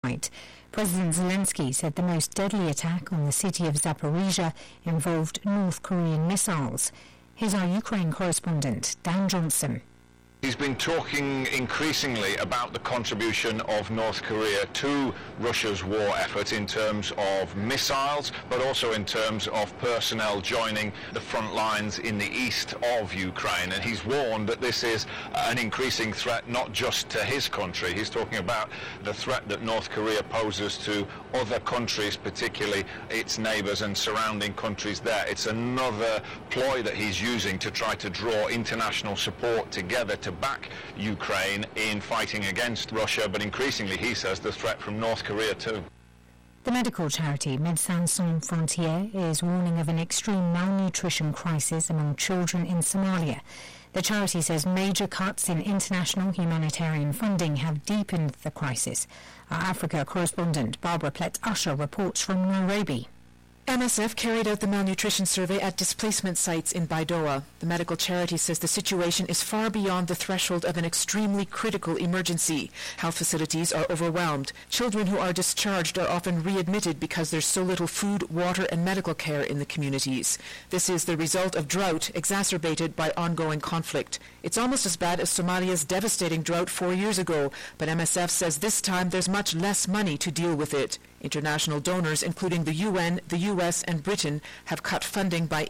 President Zelensky said the most deadly attack on the city of Zaporizhia involved North Korean missiles. Here's our Ukraine correspondent, Dan Johnson. He's been talking increasingly about the contribution of North Korea to Russia's war effort in terms of missiles, but also in terms of personnel joining the front lines in the east of Ukraine. And he's warned that this is an increasing threat not just to his country. He's talking about the threat that North Korea poses to other countries, particularly its neighbours and surrounding countries there. It's another ploy that he's using to try to draw international support together to back Ukraine in fighting against Russia, but increasingly, he says, the threat from North Korea too. The medical charity Médecins Sans Frontières is warning of an extreme malnutrition crisis among children in Somalia. The charity says major cuts in international humanitarian funding have deepened the crisis. Our Africa correspondent Barbara Plett-Usher reports from Nairobi. MSF carried out the malnutrition survey at displacement sites in Baidoa. The medical charity says the situation is far beyond the threshold of an extremely critical emergency. Health facilities are overwhelmed. Children who are discharged are often readmitted because there's so little food, water, and medical care in the communities. This is the result of drought exacerbated by ongoing conflict. It's almost as bad as Somalia's devastating drought 4 years ago, but MSF says this time there's much less money to deal with it. International donors, including the UN, the US, and Britain, have cut funding by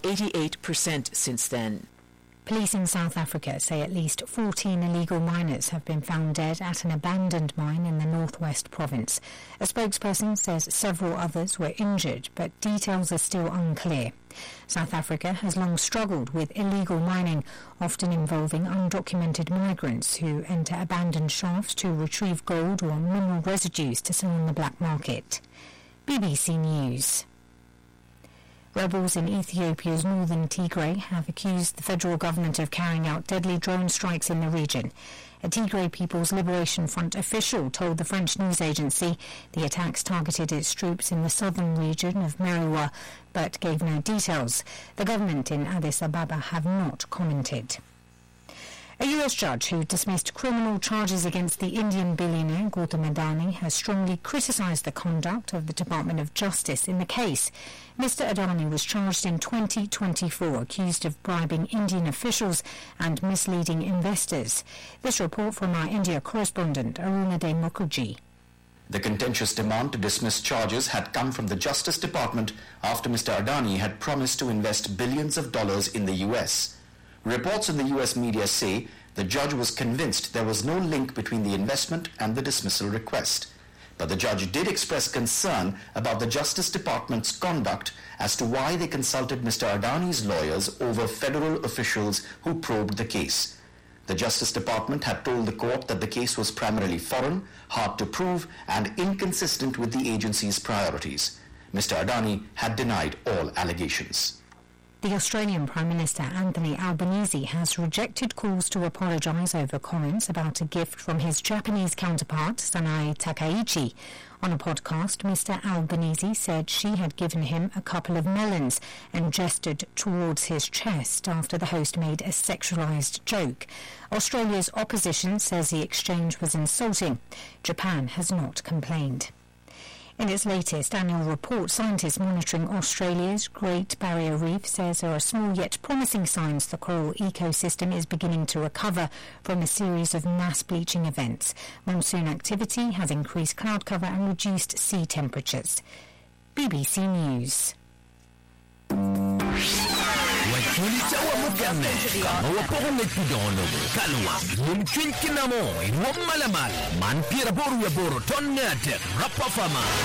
88% since then. Police in South Africa say at least 14 illegal miners have been found dead at an abandoned mine in the northwest province. A spokesperson says several others were injured, but details are still unclear. South Africa has long struggled with illegal mining, often involving undocumented migrants who enter abandoned shafts to retrieve gold or mineral residues to sell on the black market. BBC News. Rebels in Ethiopia's northern Tigray have accused the federal government of carrying out deadly drone strikes in the region. A Tigray People's Liberation Front official told the French news agency the attacks targeted its troops in the southern region of Merewa, but gave no details. The government in Addis Ababa have not commented. A US judge who dismissed criminal charges against the Indian billionaire Gautam Adani has strongly criticised the conduct of the Department of Justice in the case. Mr. Adani was charged in 2024, accused of bribing Indian officials and misleading investors. This report from our India correspondent Arunade Mukherjee. The contentious demand to dismiss charges had come from the Justice Department after Mr. Adani had promised to invest billions of dollars in the US. Reports in the US media say the judge was convinced there was no link between the investment and the dismissal request. But the judge did express concern about the Justice Department's conduct as to why they consulted Mr. Adani's lawyers over federal officials who probed the case. The Justice Department had told the court that the case was primarily foreign, hard to prove, and inconsistent with the agency's priorities. Mr. Adani had denied all allegations. The Australian Prime Minister Anthony Albanese has rejected calls to apologise over comments about a gift from his Japanese counterpart, Sanae Takaichi. On a podcast, Mr. Albanese said she had given him a couple of melons and gestured towards his chest after the host made a sexualised joke. Australia's opposition says the exchange was insulting. Japan has not complained. In its latest annual report, scientists monitoring Australia's Great Barrier Reef says there are small yet promising signs the coral ecosystem is beginning to recover from a series of mass bleaching events. Monsoon activity has increased cloud cover and reduced sea temperatures. BBC News. Wakulitawa mukame kama wapohonge tudono kalwa yumkin kinamo iwam malamal man pira boru ya boro tonne ate rapafama